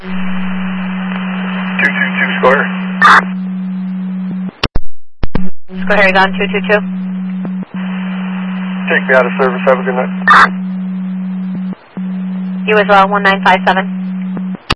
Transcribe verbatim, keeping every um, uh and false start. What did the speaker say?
two two two square. Square Haragon two two two. Take me out of service. Have a good night. You as well, one nine five seven.